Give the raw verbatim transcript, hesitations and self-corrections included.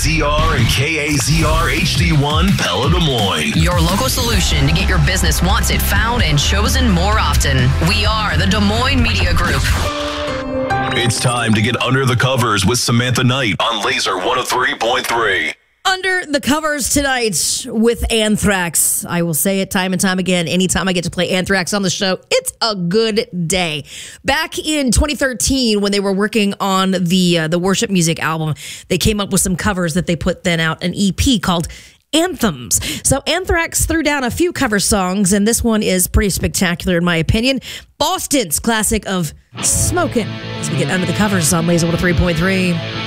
Z R and K A Z R H D one Pella Des Moines. Your local solution to get your business wanted, found, and chosen more often. We are the Des Moines Media Group. It's time to get under the covers with Samantha Knight on Laser one oh three point three. Under the covers tonight with Anthrax. I will say it time and time again. Anytime I get to play Anthrax on the show, it's a good day. Back in twenty thirteen, when they were working on the uh, the worship music album, they came up with some covers that they put then out, an E P called Anthems. So Anthrax threw down a few cover songs, and this one is pretty spectacular in my opinion. Boston's classic of Smokin'. As we get under the covers on Laser one oh three point three.